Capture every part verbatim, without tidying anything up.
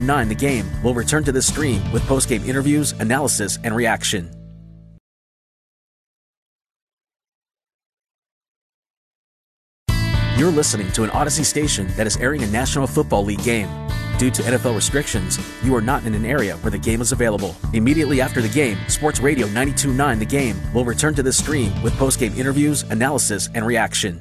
nine The Game will return to this stream with post-game interviews, analysis, and reaction. You're listening to an Odyssey station that is airing a National Football League game. Due to N F L restrictions, you are not in an area where the game is available. Immediately after the game, Sports Radio ninety-two point nine The Game will return to this stream with post-game interviews, analysis, and reaction.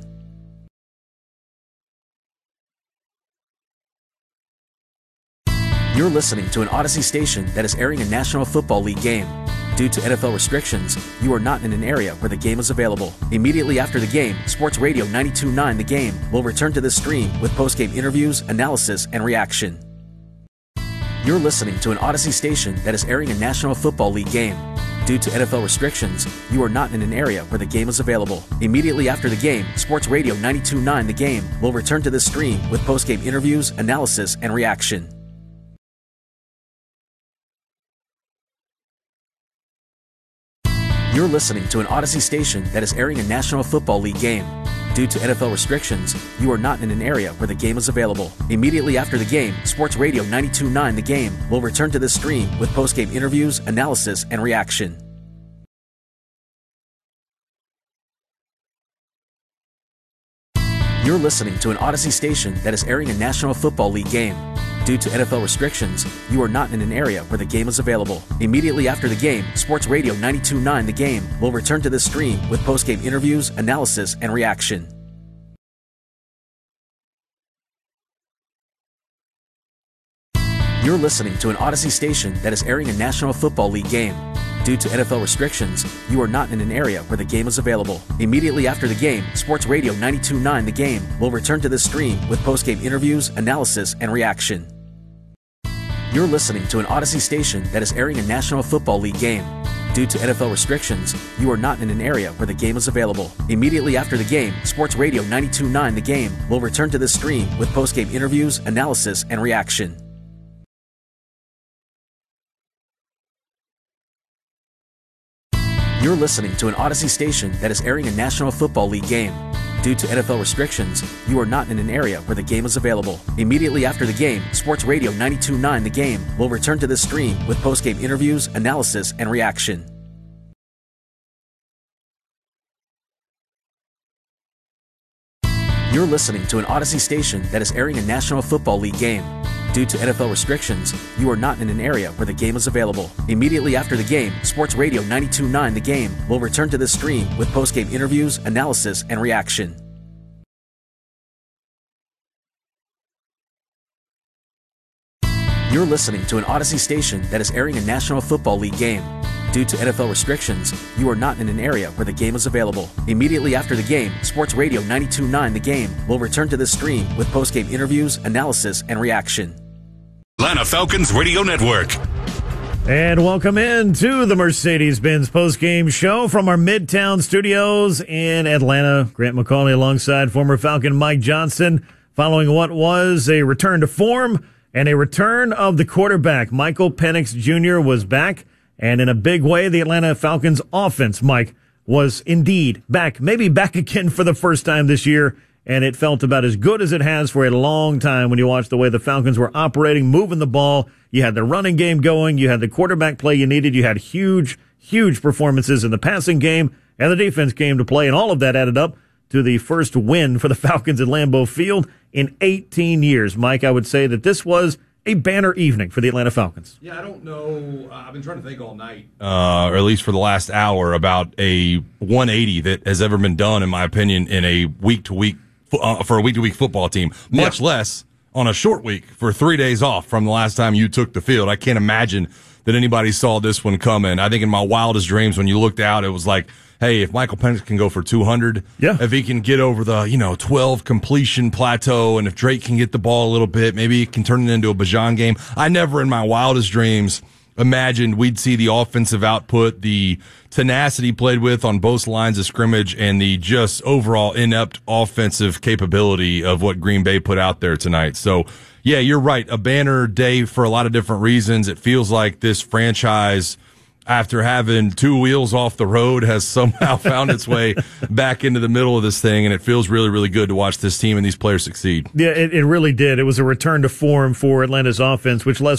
You're listening to an Odyssey station that is airing a National Football League game. Due to N F L restrictions, you are not in an area where the game is available. Immediately after the game, Sports Radio ninety-two point nine The Game will return to this stream with post-game interviews, analysis, and reaction. You're listening to an Odyssey station that is airing a National Football League game. Due to N F L restrictions, you are not in an area where the game is available. Immediately after the game, Sports Radio ninety-two point nine The Game will return to this stream with post-game interviews, analysis, and reaction. You're listening to an Odyssey station that is airing a National Football League game. Due to N F L restrictions, you are not in an area where the game is available. Immediately after the game, Sports Radio ninety-two point nine The Game will return to this stream with post-game interviews, analysis, and reaction. You're listening to an Odyssey station that is airing a National Football League game. Due to N F L restrictions, you are not in an area where the game is available. Immediately after the game, Sports Radio ninety-two point nine The Game will return to this stream with post-game interviews, analysis, and reaction. You're listening to an Odyssey station that is airing a National Football League game. Due to N F L restrictions, you are not in an area where the game is available. Immediately after the game, Sports Radio ninety-two point nine The Game will return to this stream with post-game interviews, analysis, and reaction. You're listening to an Odyssey station that is airing a National Football League game. Due to N F L restrictions, you are not in an area where the game is available. Immediately after the game, Sports Radio ninety-two point nine The Game will return to this stream with post-game interviews, analysis, and reaction. You're listening to an Odyssey station that is airing a National Football League game. Due to N F L restrictions, you are not in an area where the game is available. Immediately after the game, Sports Radio ninety-two point nine The Game will return to this stream with post-game interviews, analysis, and reaction. You're listening to an Odyssey station that is airing a National Football League game. Due to N F L restrictions, you are not in an area where the game is available. Immediately after the game, Sports Radio ninety-two point nine The Game will return to this stream with post-game interviews, analysis, and reaction. You're listening to an Odyssey station that is airing a National Football League game. Due to N F L restrictions, you are not in an area where the game is available. Immediately after the game, Sports Radio ninety-two point nine The Game will return to this stream with post-game interviews, analysis, and reaction. Atlanta Falcons Radio Network. And welcome in to the Mercedes-Benz postgame show from our Midtown studios in Atlanta. Grant McCauley alongside former Falcon Mike Johnson, following what was a return to form and a return of the quarterback. Michael Penix Junior was back, and in a big way, the Atlanta Falcons offense, Mike, was indeed back, maybe back again for the first time this year, and it felt about as good as it has for a long time when you watch the way the Falcons were operating, moving the ball. You had the running game going. You had the quarterback play you needed. You had huge, huge performances in the passing game, and the defense came to play, and all of that added up to the first win for the Falcons at Lambeau Field in eighteen years. Mike, I would say that this was a banner evening for the Atlanta Falcons. Yeah, I don't know. Uh, I've been trying to think all night, uh, or at least for the last hour, about a one eighty that has ever been done, in my opinion, in a week-to-week uh, for a week-to-week football team, much yeah. less on a short week for three days off from the last time you took the field. I can't imagine that anybody saw this one coming. I think in my wildest dreams, when you looked out, it was like, hey, if Michael Penix can go for two hundred, yeah. if he can get over the, you know, twelve completion plateau, and if Drake can get the ball a little bit, maybe he can turn it into a Bijan game. I never in my wildest dreams imagined we'd see the offensive output, the tenacity played with on both lines of scrimmage, and the just overall inept offensive capability of what Green Bay put out there tonight. So, yeah, you're right. A banner day for a lot of different reasons. It feels like this franchise, after having two wheels off the road, has somehow found its way back into the middle of this thing, and it feels really, really good to watch this team and these players succeed. Yeah, it, it really did. It was a return to form for Atlanta's offense, which Les